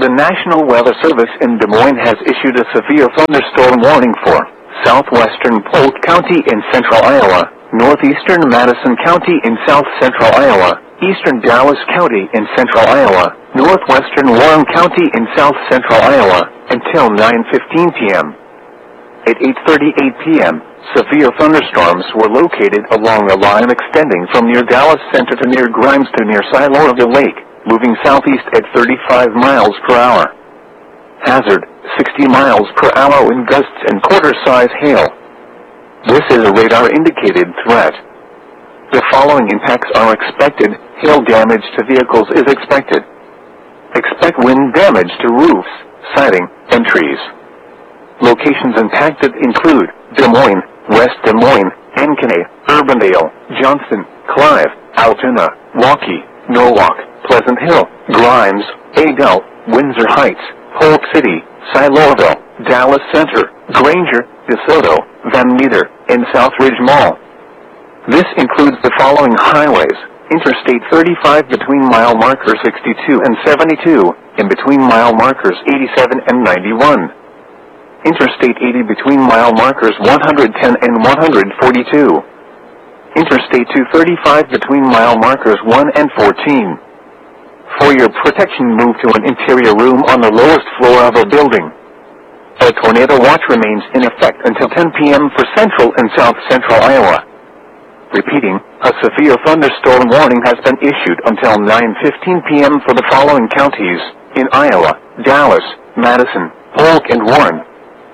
The National Weather Service in Des Moines has issued a severe thunderstorm warning for southwestern Polk County in central Iowa, northeastern Madison County in south-central Iowa, eastern Dallas County in central Iowa, northwestern Warren County in south-central Iowa, until 9:15 p.m. At 8:38 p.m., severe thunderstorms were located along a line extending from near Dallas Center to near Grimes to near Siloraville Lake, moving southeast at 35 miles per hour. Hazard, 60 miles per hour wind gusts and quarter-size hail. This is a radar-indicated threat. The following impacts are expected. Hail damage to vehicles is expected. Expect wind damage to roofs, siding, and trees. Locations impacted include Des Moines, West Des Moines, Ankeny, Urbandale, Johnston, Clive, Altoona, Waukee, Norwalk, Pleasant Hill, Grimes, Adel, Windsor Heights, Polk City, Siloraville, Dallas Center, Granger, DeSoto, Van Meter, and Southridge Mall. This includes the following highways: Interstate 35 between mile markers 62 and 72, and between mile markers 87 and 91. Interstate 80 between mile markers 110 and 142. Interstate 235 between mile markers 1 and 14. For your protection, move to an interior room on the lowest floor of a building. A tornado watch remains in effect until 10 p.m. for central and south-central Iowa. Repeating, a severe thunderstorm warning has been issued until 9:15 p.m. for the following counties in Iowa: Dallas, Madison, Polk, and Warren.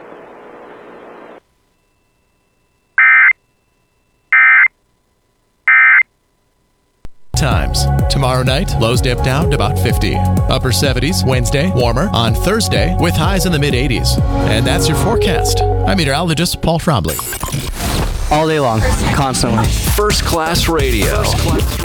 Times. Tomorrow night, lows dip down to about 50. Upper 70s Wednesday, warmer on Thursday with highs in the mid-80s. And that's your forecast. I'm meteorologist Paul Frombley. All day long, constantly. First Class Radio.